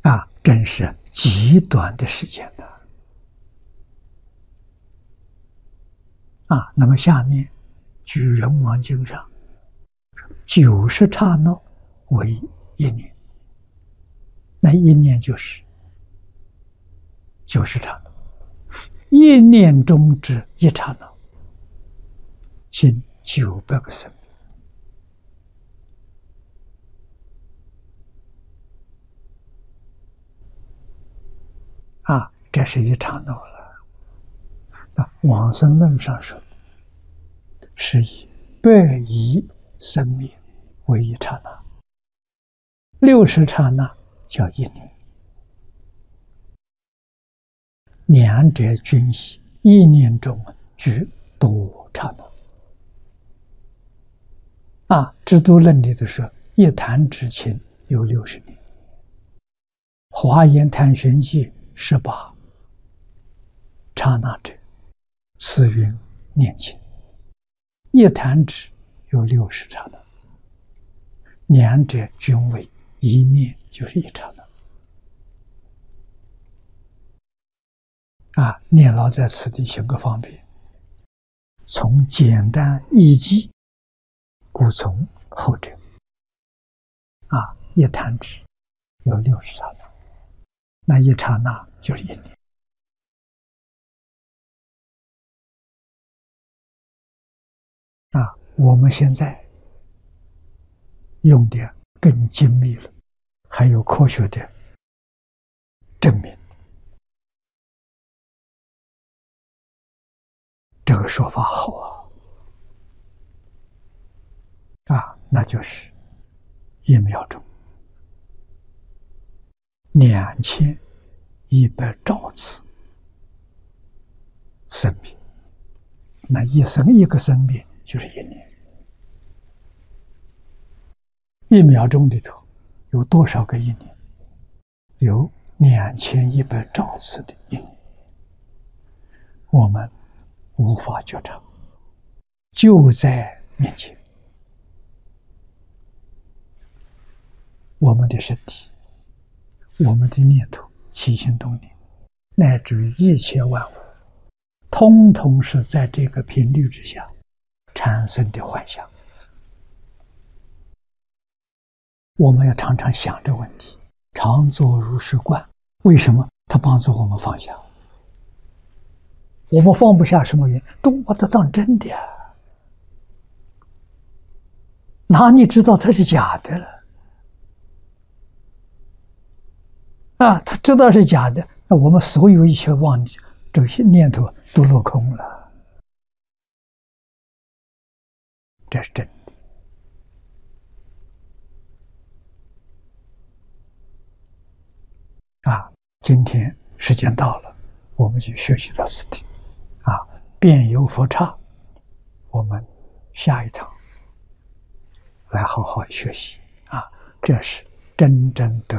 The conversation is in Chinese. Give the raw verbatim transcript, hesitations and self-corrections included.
啊，真是极短的时间的啊。那么下面据《人王经》上，九十刹那为一年，那一年就是九十刹那，一念中之一刹那，近九百个生命。啊，这是一刹那了。那往生论上说，是以百亿生命为一刹那，六十刹那叫一年，两者均以一念中居多刹那。啊，制度论里的说，一弹指顷有六十年，华严谈玄记十八刹那者，此云念前，一弹指有六十刹那，两者均为一念，就是一刹那。啊，念老在此地行个方便，从简单易记，故从后者。啊，一弹指有六十刹那，那一刹那就是一年。啊，我们现在用的更精密了，还有科学的证明。这个说法好啊！啊，那就是一秒钟两千一百兆次生命，那一生一个生命就是一年。一秒钟里头有多少个一年？有两千一百兆次的一年，我们无法觉察，就在面前。我们的身体，我们的念头、起心动念，乃至于一切万物，通通是在这个频率之下产生的幻象。我们要常常想这个问题，常作如是观。为什么？它帮助我们放下。我们放不下什么原因？都把它当真的，哪里知道它是假的了？啊，他知道是假的，那我们所有一切妄这些念头都落空了，这是真的。啊，今天时间到了，我们就学习到此地。啊，辩有佛刹，我们下一堂来好好学习。啊，这是真正的